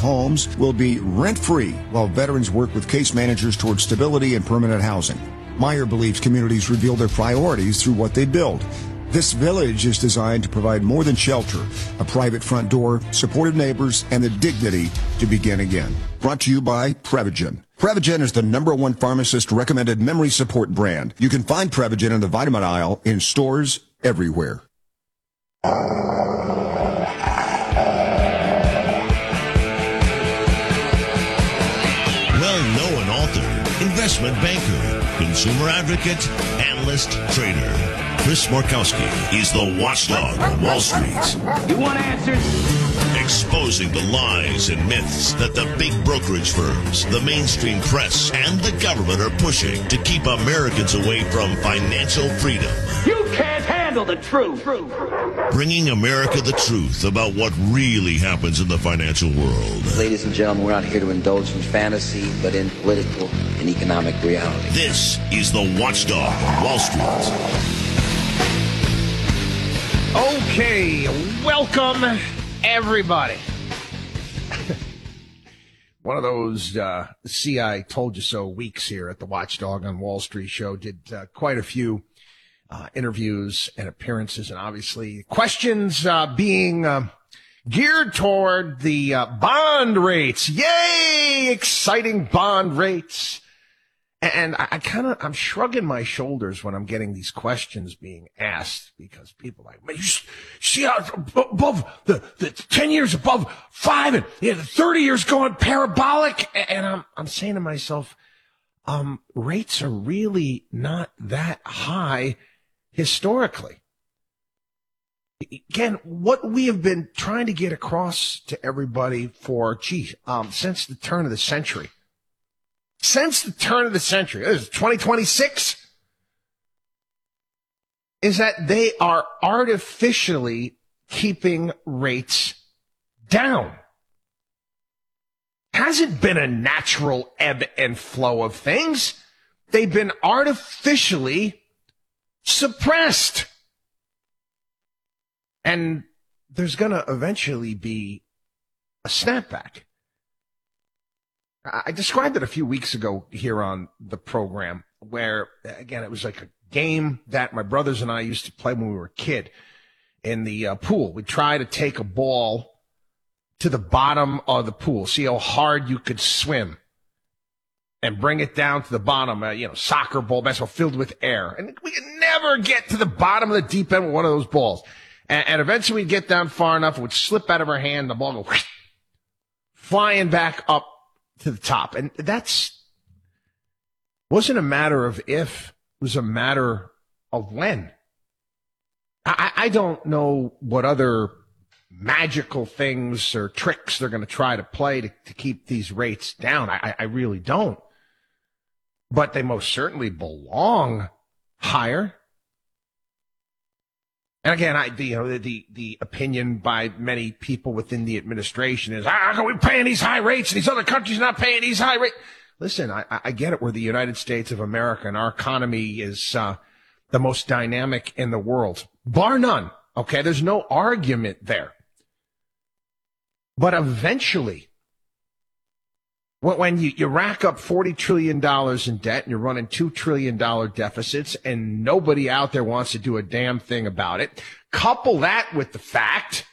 homes will be rent-free while veterans work with case managers towards stability and permanent housing. Meyer believes communities reveal their priorities through what they build. This village is designed to provide more than shelter, a private front door, supportive neighbors, and the dignity to begin again. Brought to you by Prevagen. Prevagen is the #1 pharmacist-recommended memory support brand. You can find Prevagen in the vitamin aisle in stores everywhere. Well-known author, investment banker, consumer advocate, analyst, trader. Chris Markowski is the watchdog on Wall Street. You want answers? Exposing the lies and myths that the big brokerage firms, the mainstream press, and the government are pushing to keep Americans away from financial freedom. You can't handle the truth. Bringing America the truth about what really happens in the financial world. Ladies and gentlemen, we're not here to indulge in fantasy, but in political and economic reality. This is the Watchdog on Wall Street. Okay, welcome everybody. One of those see I told you so weeks here at the Watchdog on Wall Street show. Did quite a few interviews and appearances, and obviously questions being geared toward the bond rates. Yay! Exciting bond rates. And I'm shrugging my shoulders when I'm getting these questions being asked, because people are like, man, you see how it's above the 10 years above 5 and the 30 years going parabolic. And I'm saying to myself, rates are really not that high historically. Again, what we have been trying to get across to everybody for, since the turn of the century. Since the turn of the century, this is 2026, is that they are artificially keeping rates down. Hasn't been a natural ebb and flow of things. They've been artificially suppressed. And there's going to eventually be a snapback. I described it a few weeks ago here on the program where, again, it was like a game that my brothers and I used to play when we were a kid in the pool. We'd try to take a ball to the bottom of the pool, see how hard you could swim, and bring it down to the bottom, soccer ball, basketball filled with air. And we could never get to the bottom of the deep end with one of those balls. And eventually we'd get down far enough, it would slip out of our hand, the ball would go flying back up to the top. And wasn't a matter of if, it was a matter of when. I don't know what other magical things or tricks they're going to try to play to keep these rates down. I really don't. But they most certainly belong higher. And again, the opinion by many people within the administration is, how come we paying these high rates and these other countries not paying these high rates? Listen, I get it. We're the United States of America, and our economy is the most dynamic in the world, bar none. Okay, there's no argument there. But eventually, when you rack up $40 trillion in debt and you're running $2 trillion deficits and nobody out there wants to do a damn thing about it, couple that with the fact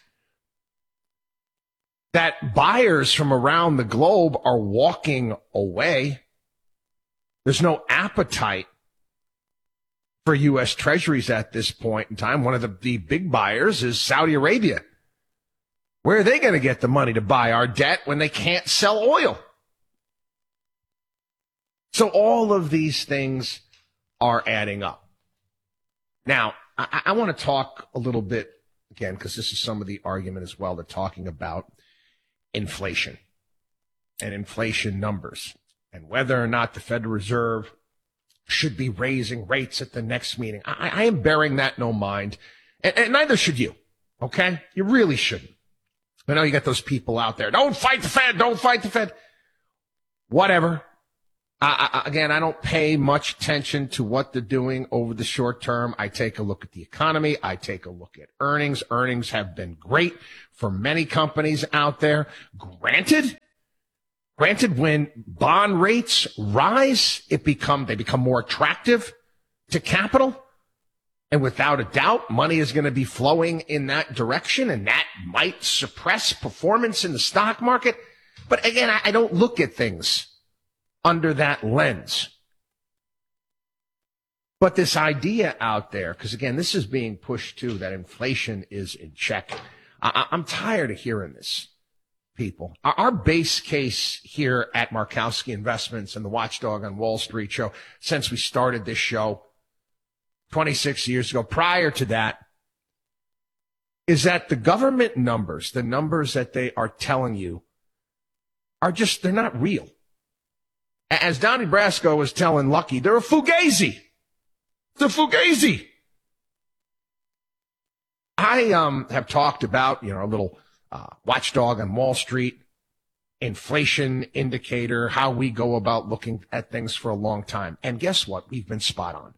that buyers from around the globe are walking away. There's no appetite for U.S. Treasuries at this point in time. One of the big buyers is Saudi Arabia. Where are they going to get the money to buy our debt when they can't sell oil? So all of these things are adding up. Now, I want to talk a little bit, again, because this is some of the argument as well. They're talking about inflation and inflation numbers and whether or not the Federal Reserve should be raising rates at the next meeting. I am bearing that no mind, and neither should you, okay? You really shouldn't. I know you got those people out there. Don't fight the Fed. Don't fight the Fed. Whatever. Again, I don't pay much attention to what they're doing over the short term. I take a look at the economy. I take a look at earnings. Earnings have been great for many companies out there. Granted, when bond rates rise, they become more attractive to capital. And without a doubt, money is going to be flowing in that direction, and that might suppress performance in the stock market. But again, I don't look at things under that lens. But this idea out there, because again, this is being pushed too, that inflation is in check. I'm tired of hearing this, people. Our base case here at Markowski Investments and the Watchdog on Wall Street show, since we started this show 26 years ago, prior to that, is that the government numbers, the numbers that they are telling you, they're not real. As Donnie Brasco was telling Lucky, they're a fugazi. It's a fugazi. I have talked about, a little Watchdog on Wall Street, inflation indicator, how we go about looking at things for a long time. And guess what? We've been spot on.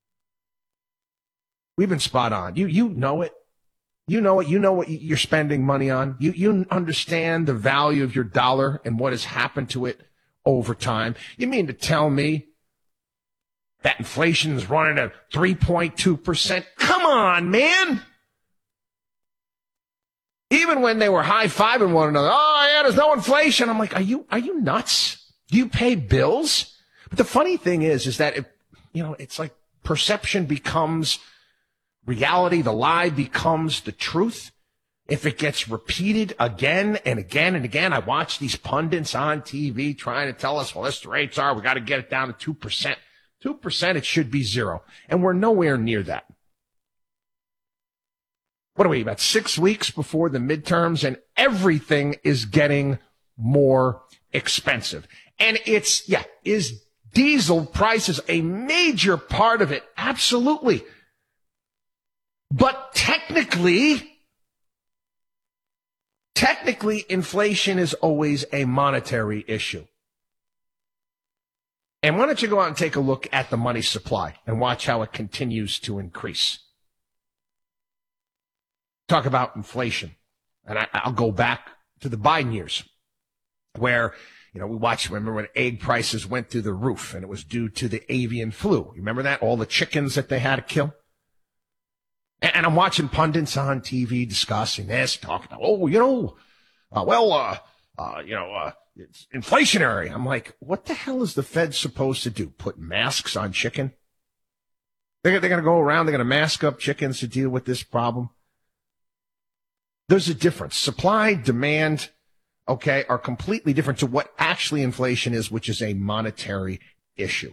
We've been spot on. You know it. You know it. You know what you're spending money on. You understand the value of your dollar and what has happened to it over time. You mean to tell me that inflation is running at 3.2%? Come on, man. Even when they were high-fiving one another, oh, yeah, there's no inflation. I'm like, are you nuts? Do you pay bills? But the funny thing is that, it's like perception becomes reality. The lie becomes the truth. If it gets repeated again and again and again, I watch these pundits on TV trying to tell us, well, this the rates are, we got to get it down to 2%. 2%, it should be 0. And we're nowhere near that. What are we, about 6 weeks before the midterms, and everything is getting more expensive. And is diesel prices a major part of it? Absolutely. But technically, inflation is always a monetary issue. And why don't you go out and take a look at the money supply and watch how it continues to increase. Talk about inflation. And I'll go back to the Biden years where, remember when egg prices went through the roof, and it was due to the avian flu. You remember that? All the chickens that they had to kill. And I'm watching pundits on TV discussing this, talking about, it's inflationary. I'm like, what the hell is the Fed supposed to do? Put masks on chicken? They're going to go around, they're going to mask up chickens to deal with this problem? There's a difference. Supply, demand, are completely different to what actually inflation is, which is a monetary issue.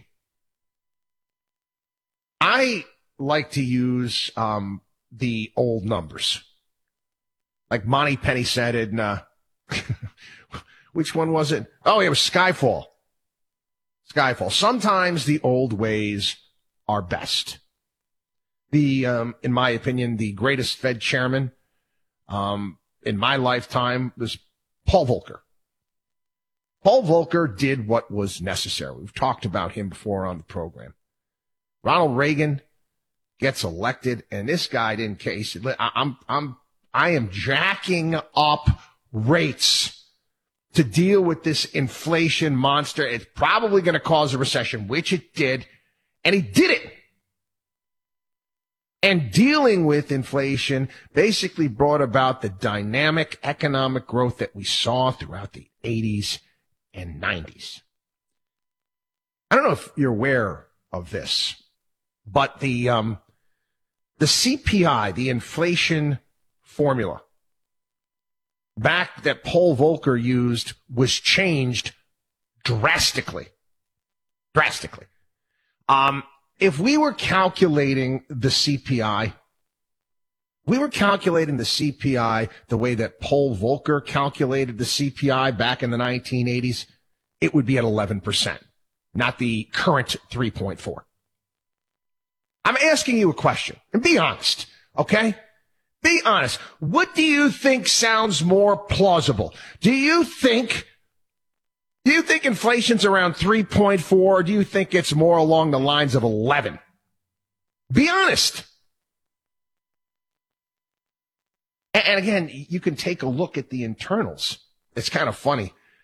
I like to use the old numbers. Like Monty Penny said in, which one was it? Oh, it was Skyfall. Sometimes the old ways are best. In my opinion, the greatest Fed chairman in my lifetime was Paul Volcker. Paul Volcker did what was necessary. We've talked about him before on the program. Ronald Reagan gets elected, and this guy didn't case it. I am jacking up rates to deal with this inflation monster. It's probably going to cause a recession, which it did, and he did it. And dealing with inflation basically brought about the dynamic economic growth that we saw throughout the 80s and 90s. I don't know if you're aware of this, but the CPI, the inflation formula, back that Paul Volcker used, was changed drastically. If we were calculating the CPI, the way that Paul Volcker calculated the CPI back in the 1980s, it would be at 11%, not the current 3.4. I'm asking you a question, and be honest, okay? Be honest. What do you think sounds more plausible? Do you think Do you think inflation's around 3.4, or do you think it's more along the lines of 11? Be honest. And again, you can take a look at the internals. It's kind of funny.